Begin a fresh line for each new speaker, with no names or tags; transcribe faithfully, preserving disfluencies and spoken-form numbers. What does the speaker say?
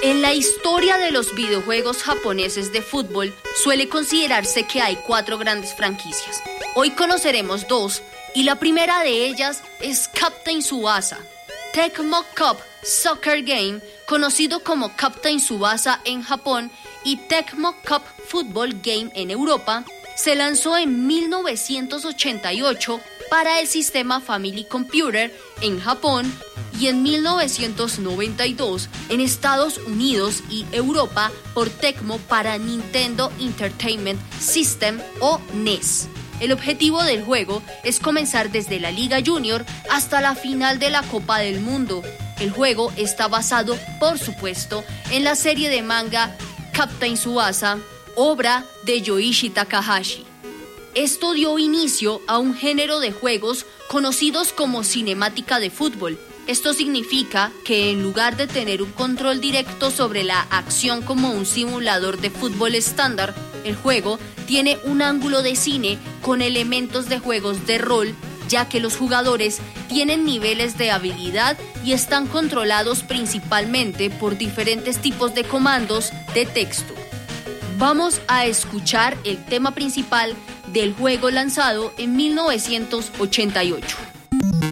En la historia de los videojuegos japoneses de fútbol suele considerarse que hay cuatro grandes franquicias. Hoy conoceremos dos y la primera de ellas es Captain Tsubasa. Tecmo Cup Soccer Game, conocido como Captain Tsubasa en Japón y Tecmo Cup Football Game en Europa, se lanzó en mil novecientos ochenta y ocho para el sistema Family Computer en Japón y en mil novecientos noventa y dos en Estados Unidos y Europa por Tecmo para Nintendo Entertainment System o N E S. El objetivo del juego es comenzar desde la Liga Junior hasta la final de la Copa del Mundo. El juego está basado, por supuesto, en la serie de manga Captain Tsubasa, obra de Yoichi Takahashi. Esto dio inicio a un género de juegos conocidos como cinemática de fútbol. Esto significa que en lugar de tener un control directo sobre la acción como un simulador de fútbol estándar, el juego tiene un ángulo de cine con elementos de juegos de rol, ya que los jugadores tienen niveles de habilidad y están controlados principalmente por diferentes tipos de comandos de texto. Vamos a escuchar el tema principal del juego lanzado en mil novecientos ochenta y ocho.